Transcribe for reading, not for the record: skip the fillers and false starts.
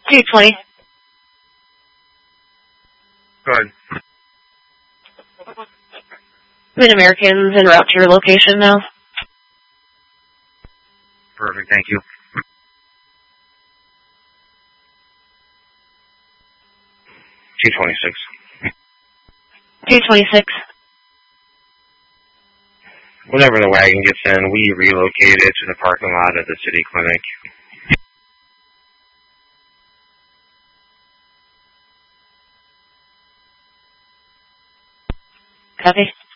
220. Go ahead. Mid-American's en route to your location now. Perfect, thank you. 226. 226. Whenever the wagon gets in, we relocate it to the parking lot of the city clinic. Copy.